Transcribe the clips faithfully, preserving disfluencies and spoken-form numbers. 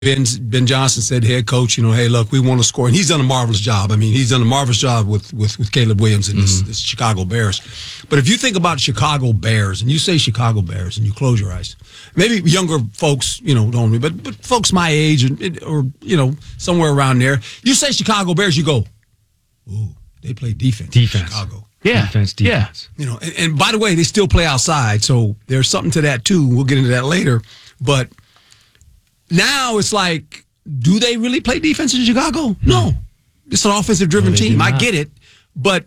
Ben, Ben Johnson said, head coach, you know, hey, look, we want to score. And he's done a marvelous job. I mean, he's done a marvelous job with, with, with Caleb Williams and mm-hmm. this, this Chicago Bears. But if you think about Chicago Bears and you say Chicago Bears and you close your eyes, maybe younger folks, you know, don't, but, but folks my age or, or, you know, somewhere around there, you say Chicago Bears, you go, ooh, they play defense. Defense. Chicago. Yeah. Defense, defense. Yeah. You know, and, and by the way, they still play outside. So there's something to that too. We'll get into that later. But now it's like, do they really play defense in Chicago? No. It's an offensive-driven no, team. I get it. But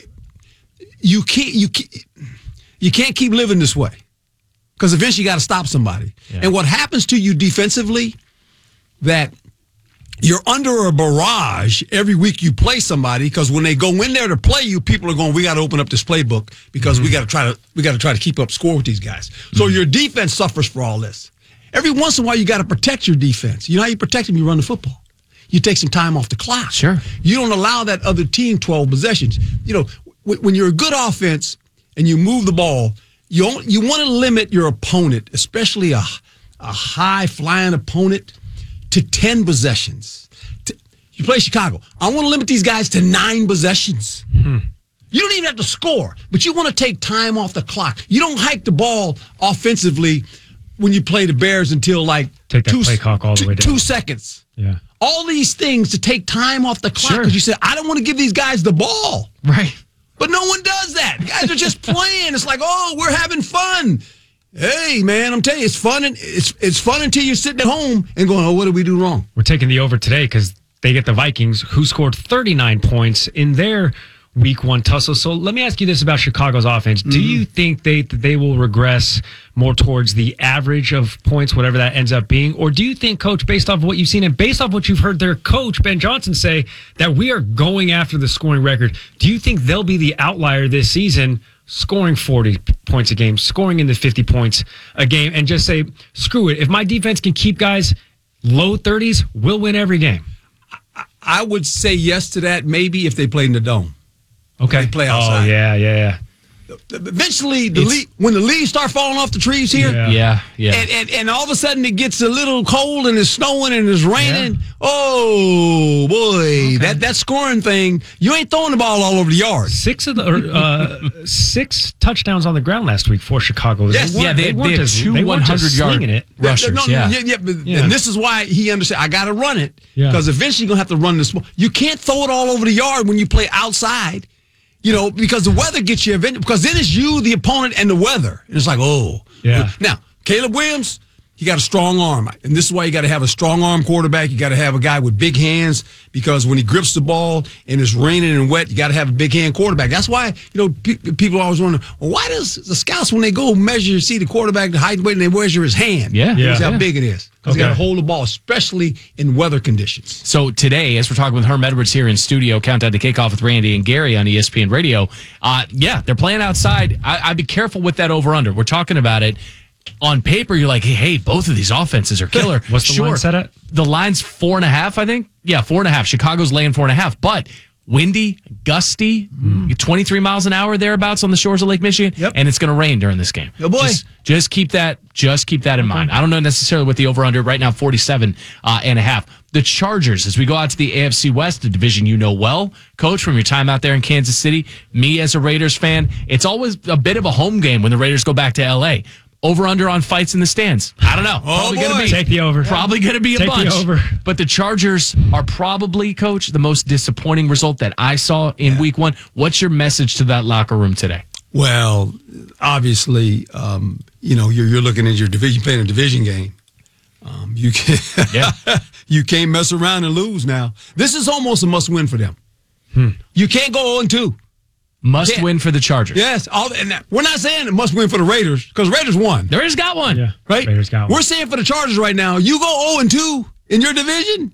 you can't, you can't, you can't keep living this way because eventually you got to stop somebody. Yeah. And what happens to you defensively, that you're under a barrage every week you play somebody because when they go in there to play you, people are going, we got to open up this playbook because mm-hmm. we got to try to we got to try to keep up score with these guys. So mm-hmm. your defense suffers for all this. Every once in a while, you got to protect your defense. You know how you protect them? You run the football. You take some time off the clock. Sure. You don't allow that other team twelve possessions. You know, when you're a good offense and you move the ball, you you want to limit your opponent, especially a, a high-flying opponent, to ten possessions. To, you play Chicago. I want to limit these guys to nine possessions. Hmm. You don't even have to score, but you want to take time off the clock. You don't hike the ball offensively when you play the Bears until like take that two, play clock all the way down. two seconds. Yeah. All these things to take time off the clock because sure. you said, I don't want to give these guys the ball. Right. But no one does that. The guys are just playing. It's like, oh, we're having fun. Hey, man, I'm telling you, it's fun. And it's it's fun until you're sitting at home and going, oh, what did we do wrong? We're taking the over today because they get the Vikings, who scored thirty-nine points in their week one tussle. So let me ask you this about Chicago's offense. Do mm-hmm. you think they they will regress more towards the average of points, whatever that ends up being? Or do you think, Coach, based off what you've seen and based off what you've heard their coach, Ben Johnson, say, that we are going after the scoring record? Do you think they'll be the outlier this season, scoring forty points a game, scoring in the fifty points a game, and just say, screw it. If my defense can keep guys low thirties, we'll win every game? I would say yes to that, maybe if they played in the dome. Okay. They play outside. Oh, yeah, yeah, yeah. Eventually, the leaf, when the leaves start falling off the trees here, yeah, yeah, yeah. And, and, and all of a sudden it gets a little cold and it's snowing and it's raining. Yeah. Oh boy, okay. that that scoring thing! You ain't throwing the ball all over the yard. Six of the uh, six touchdowns on the ground last week for Chicago. Yes, they yeah, they, they, they had two one hundred yard it. rushers. No, yeah. Yeah, yeah, but, yeah, and this is why he understands. I got to run it because yeah. eventually you're gonna have to run this. You can't throw it all over the yard when you play outside. You know, because the weather gets you eventually, because then it's you, the opponent, and the weather. And it's like, oh. Yeah. Now, Caleb Williams, he got a strong arm. And this is why you got to have a strong arm quarterback. You got to have a guy with big hands because when he grips the ball and it's raining and wet, you got to have a big hand quarterback. That's why, you know, pe- people always wonder, well, why does the scouts, when they go measure, see the quarterback, the height and weight, and they measure his hand? Yeah. yeah. That's how yeah. big it is. Because okay. you got to hold the ball, especially in weather conditions. So today, as we're talking with Herm Edwards here in studio, Countdown to Kickoff with Randy and Gary on E S P N Radio, uh, yeah, they're playing outside. I, I'd be careful with that over-under. We're talking about it. On paper, you're like, hey, hey, both of these offenses are killer. What's the sure. line set at? The line's four and a half, I think. Yeah, four and a half. Chicago's laying four and a half. But windy, gusty, mm. twenty-three miles an hour thereabouts on the shores of Lake Michigan, yep. and it's going to rain during this game. Oh boy! Just, just keep that. Just keep that in okay. mind. I don't know necessarily what the over/under right now, forty-seven uh, and a half. The Chargers, as we go out to the A F C West, the division you know well, Coach, from your time out there in Kansas City. Me as a Raiders fan, it's always a bit of a home game when the Raiders go back to L A. Over-under on fights in the stands. I don't know. Oh, probably boy. gonna be Take the over. Probably going to be a Take bunch. The over. But the Chargers are probably, Coach, the most disappointing result that I saw in yeah. week one. What's your message to that locker room today? Well, obviously, um, you know, you're, you're looking at your division, playing a division game. Um, you can't, yeah. you can't mess around and lose now. This is almost a must-win for them. Hmm. You can't go oh and two. Must Can't. win for the Chargers. Yes, all, and that, we're not saying it must win for the Raiders because Raiders won. The Raiders got one, yeah, right? Raiders got one. We're saying for the Chargers right now, you go oh and two in your division,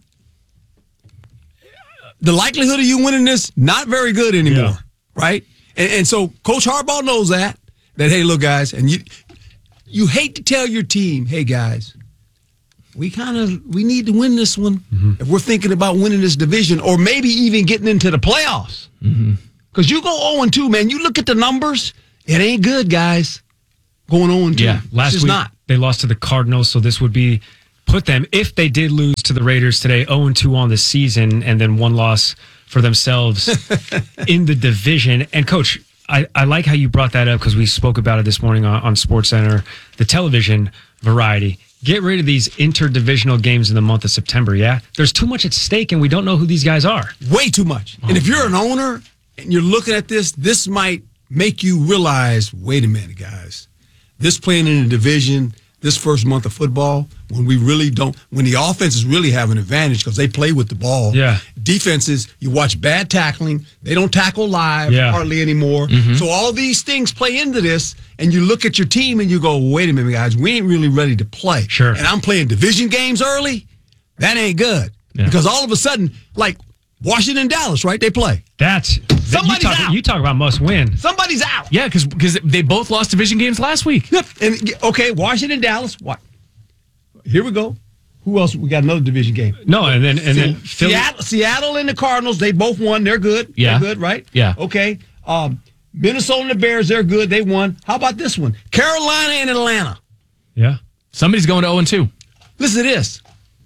the likelihood of you winning this not very good anymore, yeah. right? And, and so Coach Harbaugh knows that. That hey, look, guys, and you you hate to tell your team, hey, guys, we kind of we need to win this one mm-hmm. if we're thinking about winning this division or maybe even getting into the playoffs. Mm-hmm. Because you go oh and two, man. You look at the numbers, it ain't good, guys. Going oh and two. Yeah, last it's week not. They lost to the Cardinals, so this would be put them if they did lose to the Raiders today, oh and two on the season, and then one loss for themselves in the division. And Coach, I, I like how you brought that up because we spoke about it this morning on, on SportsCenter, the television variety. Get rid of these interdivisional games in the month of September, yeah? There's too much at stake, and we don't know who these guys are. Way too much. Oh, and if you're an owner and you're looking at this, this might make you realize, wait a minute, guys. This playing in a division, this first month of football, when we really don't, when the offenses really have an advantage because they play with the ball. Yeah. Defenses, you watch bad tackling. They don't tackle live yeah. hardly anymore. Mm-hmm. So all these things play into this, and you look at your team and you go, wait a minute, guys, we ain't really ready to play. Sure. And I'm playing division games early. That ain't good. Yeah. Because all of a sudden, like Washington, Dallas, right? They play. That's somebody's you talk, out. You talk about must win. Somebody's out. Yeah, because because they both lost division games last week. Yep. And okay, Washington, Dallas. What? Here we go. Who else? We got another division game. No, and then and then Se- Seattle, Seattle and the Cardinals. They both won. They're good. Yeah. They're good, right? Yeah. Okay. Um, Minnesota and the Bears. They're good. They won. How about this one? Carolina and Atlanta. Yeah. Somebody's going to oh and two. Listen to this.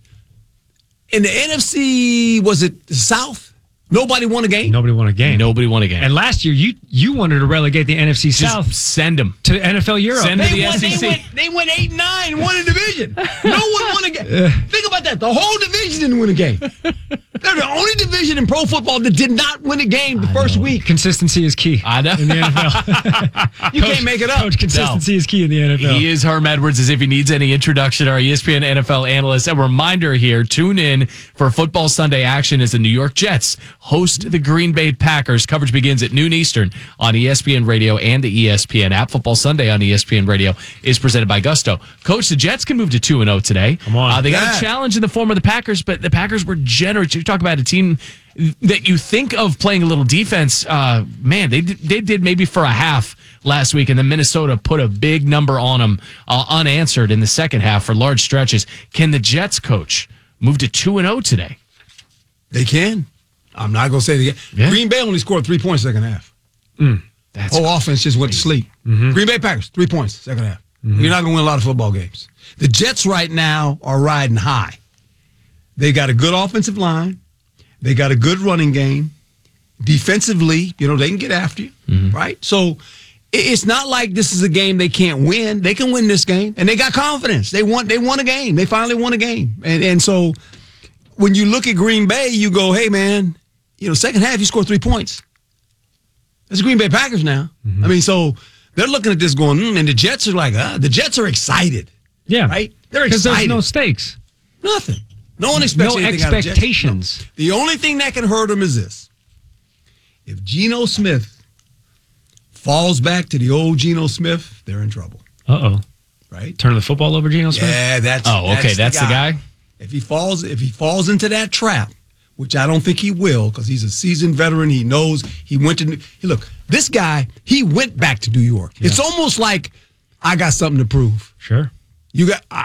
In the N F C, was it the South? Nobody won a game? Nobody won a game. Nobody won a game. And last year, you you wanted to relegate the N F C Just South. Send them. To N F L Europe. Send them to They the won, S E C. they, went, they went eight and nine and won a division. No one won a game. Think about that. The whole division didn't win a game. They're the only division in pro football that did not win a game the I first know. week. Consistency is key. I know. In the N F L. You Coach, can't make it up. Coach, consistency No. is key in the N F L. He is Herm Edwards, as if he needs any introduction, our E S P N N F L analyst. A reminder here, tune in for Football Sunday action as the New York Jets host the Green Bay Packers. Coverage begins at noon Eastern on E S P N Radio and the E S P N app. Football Sunday on E S P N Radio is presented by Gusto. Coach, the Jets can move to two and oh today. Come on. Uh, they got Yeah. a challenge in the form of the Packers, but the Packers were generous. You talk about a team that you think of playing a little defense. Uh, man, they did, they did maybe for a half last week, and then Minnesota put a big number on them uh, unanswered in the second half for large stretches. Can the Jets, Coach, move to two and oh today? They can. I'm not going to say they can. Yeah. Green Bay only scored three points second half. Mm. That's Whole offense just went to sleep. Mm-hmm. Green Bay Packers, three points second half. Mm-hmm. You're not going to win a lot of football games. The Jets right now are riding high. They got a good offensive line. They got a good running game. Defensively, you know, they can get after you, mm-hmm. right? So it's not like this is a game they can't win. They can win this game, and they got confidence. They won. They won a game. They finally won a game, and and so when you look at Green Bay, you go, hey man, you know, second half you score three points. That's the Green Bay Packers now. Mm-hmm. I mean, so they're looking at this going, mm, and the Jets are like, uh, the Jets are excited. Yeah, right. They're because there's excited. no stakes. Nothing. No one expects No anything out of Jets. expectations. No. The only thing that can hurt them is this. If Geno Smith falls back to the old Geno Smith, they're in trouble. Uh-oh. Right? Turn the football over, Geno Smith? Yeah, that's Oh, okay, that's the guy. If he falls, if he falls into that trap, which I don't think he will, because he's a seasoned veteran, he knows he went to. New, hey, look, this guy, he went back to New York. Yeah. It's almost like I got something to prove. Sure. You got I,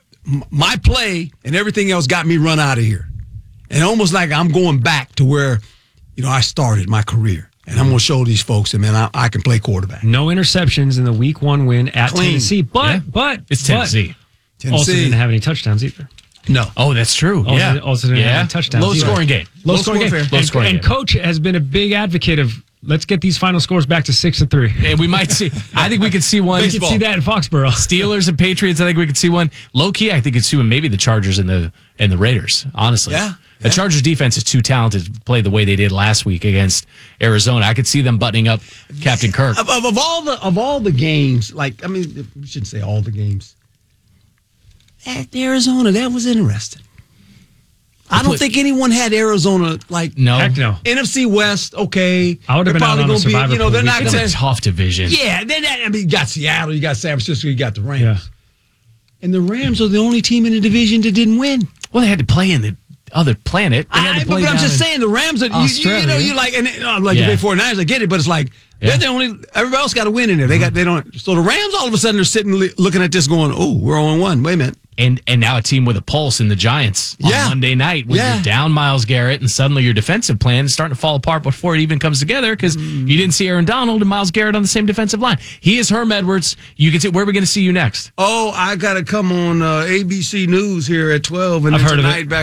my play and everything else got me run out of here, and almost like I'm going back to where, you know, I started my career, and I'm going to show these folks that man, I, I can play quarterback. No interceptions in the Week One win at Clean. Tennessee, but Yeah. but It's Tennessee. But also Tennessee. didn't have any touchdowns either. No. Oh, that's true. Also, yeah. also didn't yeah. have any touchdowns. Low either. scoring game. Low, Low scoring score game. affair. Low And, scoring and game. Coach has been a big advocate of let's get these final scores back to six and three. And we might see. I think we could see one. We could see that in Foxborough. Steelers and Patriots. I think we could see one. Low key, I think it's see one. Maybe the Chargers and the and the Raiders. Honestly, Yeah, The yeah. Chargers defense is too talented to play the way they did last week against Arizona. I could see them buttoning up Captain Kirk. Of, of, of all the of all the games, like I mean, we shouldn't say all the games. At Arizona, that was interesting. I don't put- think anyone had Arizona like No, Heck no. N F C West. Okay, I would have They're been out probably on a gonna be, Survivor you know, Pool they're not weekend. it's going a to. tough division. Yeah, then that, I mean, you got Seattle, you got San Francisco, you got the Rams, Yeah. and the Rams are the only team in the division that didn't win. Well, they had to play in the other planet. They had I, to but play but I'm down just in saying the Rams are, you, you, Australia. know, you like, and uh, like Yeah. the big 49ers, I get it, but it's like, Yeah. they're the only, everybody else got to win in there. They got, they don't, so the Rams all of a sudden are sitting li- looking at this going, oh, we're on one. Wait a minute. And and now a team with a pulse in the Giants on Yeah. Monday night when Yeah. you're down Myles Garrett and suddenly your defensive plan is starting to fall apart before it even comes together because Mm. you didn't see Aaron Donald and Myles Garrett on the same defensive line. He is Herm Edwards. You can see where are we going to see you next? Oh, I got to come on uh, A B C News here at twelve. And I've then heard of it. tonight back